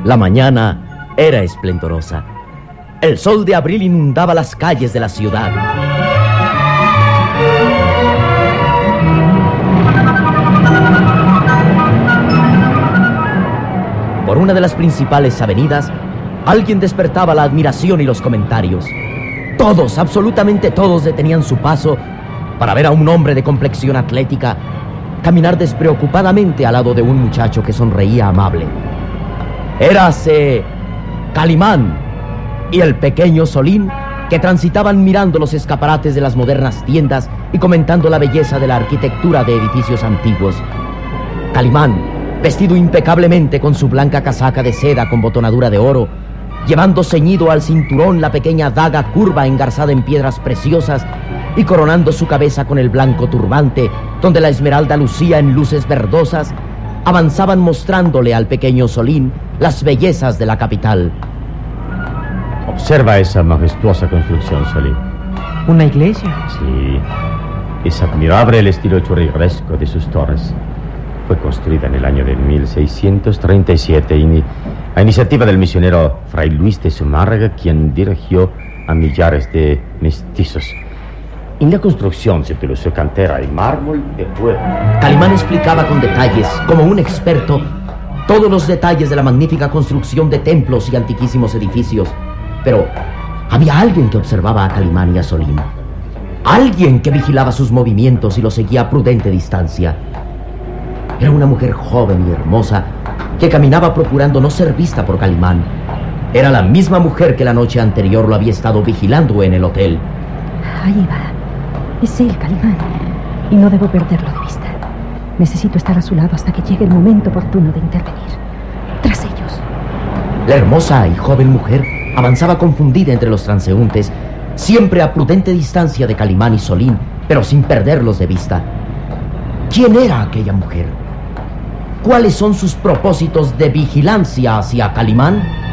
La mañana era esplendorosa. El sol de abril inundaba las calles de la ciudad. Por una de las principales avenidas, alguien despertaba la admiración y los comentarios. Todos, absolutamente todos, detenían su paso para ver a un hombre de complexión atlética caminar despreocupadamente al lado de un muchacho que sonreía amable. Érase Calimán y el pequeño Solín, que transitaban mirando los escaparates de las modernas tiendas y comentando la belleza de la arquitectura de edificios antiguos. Calimán, vestido impecablemente con su blanca casaca de seda con botonadura de oro, llevando ceñido al cinturón la pequeña daga curva engarzada en piedras preciosas y coronando su cabeza con el blanco turbante, donde la esmeralda lucía en luces verdosas, avanzaban mostrándole al pequeño Solín las bellezas de la capital. Observa esa majestuosa construcción, Solín. ¿Una iglesia? Sí. Es admirable el estilo churrigueresco de sus torres. Fue construida en el año de 1637 a iniciativa del misionero Fray Luis de Zumárraga, quien dirigió a millares de mestizos. En la construcción se utilizó cantera y mármol de fuego. Calimán explicaba con detalles, como un experto, todos los detalles de la magnífica construcción de templos y antiquísimos edificios. Pero había alguien que observaba a Calimán y a Solín. Alguien que vigilaba sus movimientos y los seguía a prudente distancia. Era una mujer joven y hermosa que caminaba procurando no ser vista por Calimán. Era la misma mujer que la noche anterior lo había estado vigilando en el hotel. Ahí va. Es él, Calimán. Y no debo perderlo de vista. Necesito estar a su lado hasta que llegue el momento oportuno de intervenir. Tras ellos. La hermosa y joven mujer avanzaba confundida entre los transeúntes, siempre a prudente distancia de Calimán y Solín, pero sin perderlos de vista. ¿Quién era aquella mujer? ¿Cuáles son sus propósitos de vigilancia hacia Calimán?